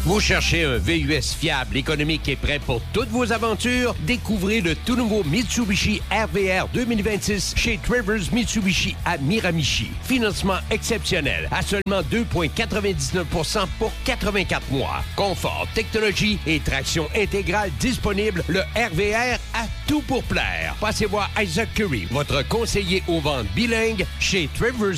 Vous cherchez un VUS fiable, économique et prêt pour toutes vos aventures? Découvrez le tout nouveau Mitsubishi RVR 2026 chez Travers Mitsubishi à Miramichi. Financement exceptionnel à seulement 2,99% pour 84 mois. Confort, technologie et traction intégrale disponible, le RVR a tout pour plaire. Passez voir Isaac Curry, votre conseiller aux ventes bilingue chez Travers